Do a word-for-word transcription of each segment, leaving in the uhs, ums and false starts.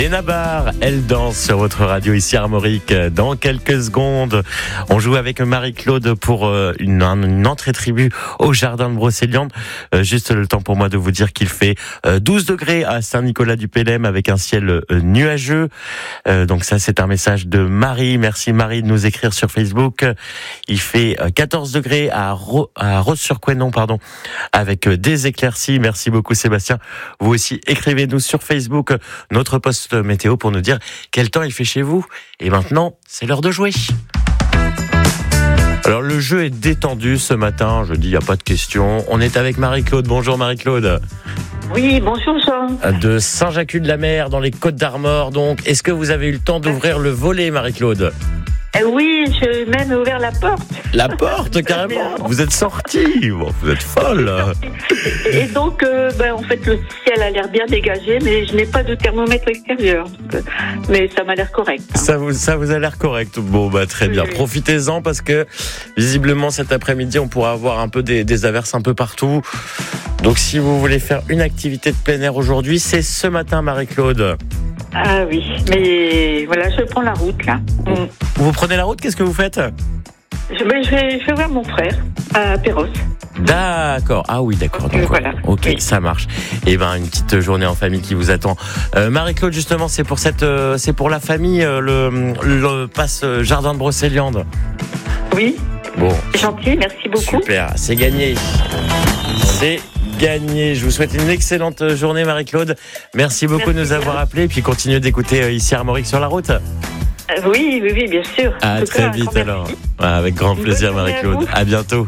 Benabar, elle danse sur votre radio ici Armorique. Dans quelques secondes, on joue avec Marie-Claude pour une, une entrée tribu au jardin de Brocéliande. Euh, juste le temps pour moi de vous dire qu'il fait douze degrés à Saint-Nicolas-du-Pélem avec un ciel nuageux. Euh, donc ça, c'est un message de Marie. Merci Marie de nous écrire sur Facebook. Il fait quatorze degrés à, Ro- à Rose-sur-Couesnon, pardon, avec des éclaircies. Merci beaucoup Sébastien. Vous aussi, écrivez-nous sur Facebook notre post météo pour nous dire quel temps il fait chez vous. Et maintenant, c'est l'heure de jouer. Alors le jeu est détendu ce matin, je dis il n'y a pas de questions. On est avec Marie-Claude. Bonjour Marie-Claude. Oui, bonjour Jean. De Saint-Jacques-de-la-Mer dans les Côtes-d'Armor. Donc, est-ce que vous avez eu le temps d'ouvrir le volet, Marie-Claude ? Euh, oui, j'ai même ouvert la porte. La porte, carrément. Vous êtes sortie. Bon, vous êtes folle. Et donc, euh, ben, en fait, le ciel a l'air bien dégagé, mais je n'ai pas de thermomètre extérieur. Mais ça m'a l'air correct. Hein. Ça vous, ça vous a l'air correct. Bon, bah très bien. Oui. Profitez-en parce que visiblement cet après-midi, on pourra avoir un peu des, des averses un peu partout. Donc, si vous voulez faire une activité de plein air aujourd'hui, c'est ce matin, Marie-Claude. Ah oui, mais voilà, je prends la route là. Vous, vous prenez la route, qu'est-ce que vous faites ? Je, ben, je, vais, je vais voir mon frère à Perros. D'accord. Ah oui, d'accord. Donc, Euh, voilà. Ok, Oui. ça marche. Et ben une petite journée en famille qui vous attend. Euh, Marie-Claude, justement, c'est pour cette, euh, c'est pour la famille euh, le, le passe euh, jardin de Brocéliande. Oui, Bon, gentil, merci beaucoup. super, c'est gagné. C'est gagné. Je vous souhaite une excellente journée, Marie-Claude. Merci beaucoup Merci de nous avoir appelés. Puis continuez d'écouter euh, ici Armorique sur la route. Euh, oui, oui, oui, bien sûr. En À tout très cas, un vite grand merci. alors. Ouais, avec grand Bonne plaisir, journée à Marie-Claude. vous. À bientôt.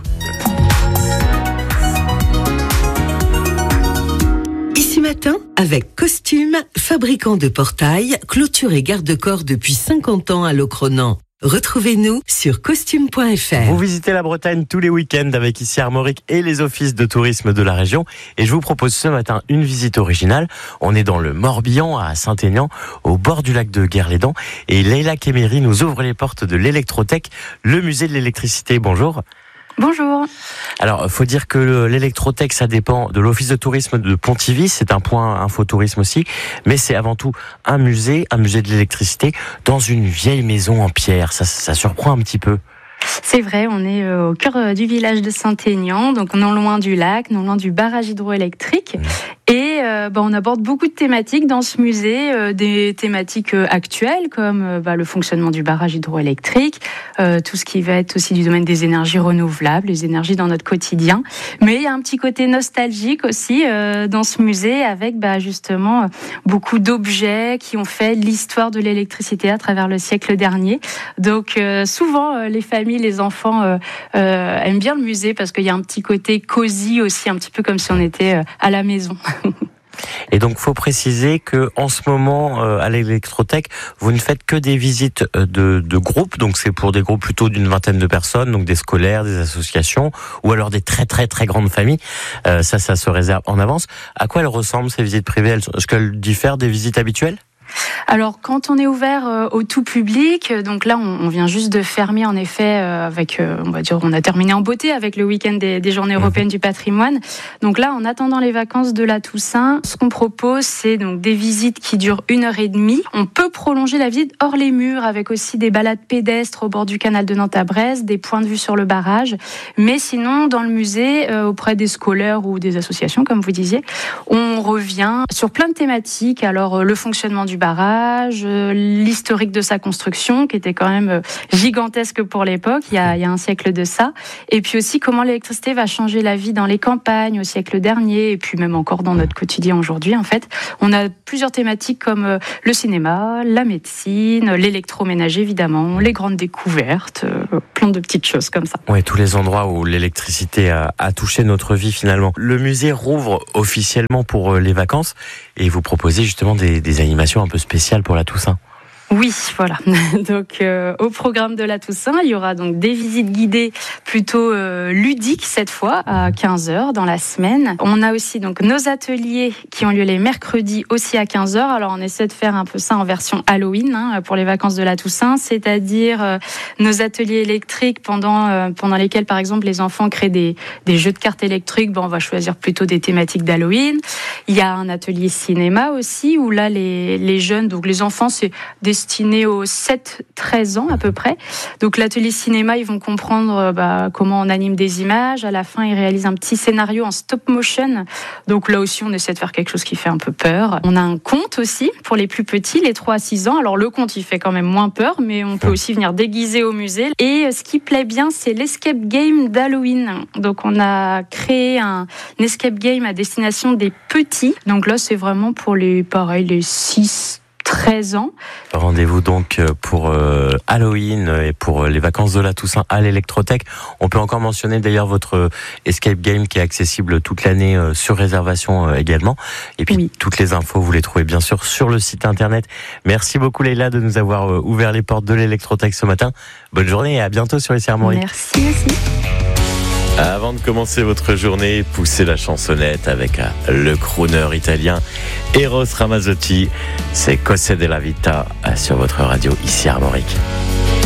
Ici Matin, avec Costume, fabricant de portails, clôture et garde-corps depuis cinquante ans à Locronan. Retrouvez-nous sur costume point f r. Vous visitez la Bretagne tous les week-ends avec ici Armorique et les offices de tourisme de la région. Et je vous propose ce matin une visite originale. On est dans le Morbihan à Saint-Aignan, au bord du lac de Guerlédan. Et Leïla Kéméry nous ouvre les portes de l'Électrothèque, le musée de l'électricité. Bonjour. Bonjour. Alors, faut dire que l'Électrothèque, ça dépend de l'office de tourisme de Pontivy. C'est un point infotourisme aussi. Mais c'est avant tout un musée, un musée de l'électricité dans une vieille maison en pierre. Ça, ça surprend un petit peu. C'est vrai, on est au cœur du village de Saint-Aignan, donc non loin du lac, non loin du barrage hydroélectrique. Et euh, bah, on aborde beaucoup de thématiques dans ce musée, euh, des thématiques euh, actuelles comme euh, bah, le fonctionnement du barrage hydroélectrique, euh, tout ce qui va être aussi du domaine des énergies renouvelables, les énergies dans notre quotidien. Mais il y a un petit côté nostalgique aussi euh, dans ce musée avec bah, justement beaucoup d'objets qui ont fait l'histoire de l'électricité à travers le siècle dernier. Donc euh, souvent euh, les familles, les enfants euh, euh, aiment bien le musée parce qu'il y a un petit côté cosy aussi, un petit peu comme si on était euh, à la maison. Et donc, faut préciser que en ce moment, euh, à l'Électrothèque, vous ne faites que des visites de, de groupes. Donc, c'est pour des groupes plutôt d'une vingtaine de personnes, donc des scolaires, des associations, ou alors des très très très grandes familles. Euh, ça, ça se réserve en avance. À quoi elles ressemblent ces visites privées ? Est-ce qu'elles diffèrent des visites habituelles ? Alors, quand on est ouvert euh, au tout public, donc là, on, on vient juste de fermer, en effet, euh, avec, euh, on va dire, on a terminé en beauté avec le week-end des, des Journées européennes du patrimoine. Donc là, en attendant les vacances de la Toussaint, ce qu'on propose, c'est donc des visites qui durent une heure et demie. On peut prolonger la visite hors les murs, avec aussi des balades pédestres au bord du canal de Nantes à Brest, des points de vue sur le barrage. Mais sinon, dans le musée, euh, auprès des scolaires ou des associations, comme vous disiez, on revient sur plein de thématiques. Alors, euh, le fonctionnement du barrage, euh, l'historique de sa construction, qui était quand même euh, gigantesque pour l'époque, il y, a, il y a un siècle de ça. Et puis aussi comment l'électricité va changer la vie dans les campagnes au siècle dernier, et puis même encore dans notre quotidien aujourd'hui. En fait, on a plusieurs thématiques comme euh, le cinéma, la médecine, l'électroménager évidemment, les grandes découvertes, euh, plein de petites choses comme ça. Oui, tous les endroits où l'électricité a, a touché notre vie finalement. Le musée rouvre officiellement pour les vacances et vous proposez justement des, des animations un peu spéciales pour la Toussaint. Oui, voilà. Donc euh, au programme de la Toussaint, il y aura donc des visites guidées plutôt euh, ludiques cette fois à quinze heures dans la semaine. On a aussi donc nos ateliers qui ont lieu les mercredis aussi à quinze heures. Alors on essaie de faire un peu ça en version Halloween hein, pour les vacances de la Toussaint, c'est-à-dire euh, nos ateliers électriques pendant euh, pendant lesquels par exemple les enfants créent des des jeux de cartes électriques. Bon, on va choisir plutôt des thématiques d'Halloween. Il y a un atelier cinéma aussi où là les les jeunes, donc les enfants, c'est destiné aux sept treize ans à peu près. Donc l'atelier cinéma, ils vont comprendre bah, comment on anime des images. À la fin, ils réalisent un petit scénario en stop motion. Donc là aussi, on essaie de faire quelque chose qui fait un peu peur. On a un conte aussi pour les plus petits, les trois à six ans. Alors le conte, il fait quand même moins peur, mais on peut aussi venir déguiser au musée. Et ce qui plaît bien, c'est l'escape game d'Halloween. Donc on a créé un, un escape game à destination des petits. Donc là, c'est vraiment pour les, pareil, les six treize ans. Rendez-vous donc pour euh, Halloween et pour les vacances de la Toussaint à l'Electrothèque. On peut encore mentionner d'ailleurs votre escape game qui est accessible toute l'année euh, sur réservation euh, également. Et puis oui. Toutes les infos, vous les trouvez bien sûr sur le site internet. Merci beaucoup Leïla de nous avoir euh, ouvert les portes de l'Electrothèque ce matin. Bonne journée et à bientôt sur les Armoriques. Merci aussi. Avant de commencer votre journée, poussez la chansonnette avec le crooner italien Eros Ramazzotti. C'est Cose della Vita sur votre radio ici Armorique.